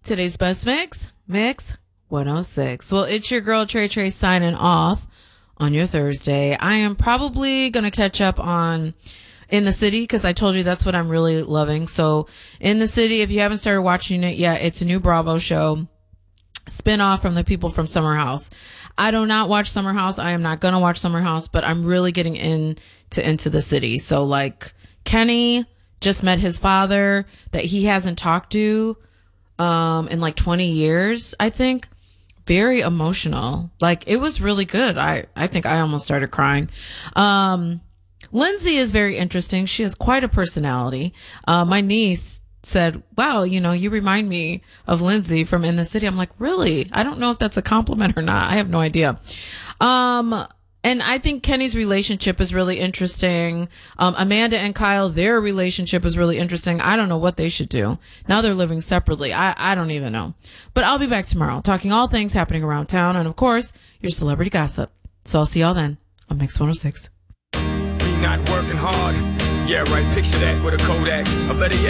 Today's best mix 106. Well, it's your girl Trey signing off on your Thursday. I am probably going to catch up on In the City because I told you that's what I'm really loving. So In the City, if you haven't started watching it yet, it's a new Bravo show. Spin-off from the people from Summer House. I do not watch Summer House. I am not going to watch Summer House, but I'm really getting into the City. So like Kenny just met his father that he hasn't talked to in like 20 years, I think. Very emotional. Like it was really good. I think I almost started crying. Lindsay is very interesting. She has quite a personality. My niece said, wow, you remind me of Lindsay from In the City. I'm like, really? I don't know if that's a compliment or not. I have no idea. And I think Kenny's relationship is really interesting. Amanda and Kyle, their relationship is really interesting. I don't know what they should do. Now they're living separately. I don't even know. But I'll be back tomorrow talking all things happening around town. And of course, your celebrity gossip. So I'll see y'all then on Mix 106. Me not working hard. Yeah, right. Picture that with a Kodak. Or better yet,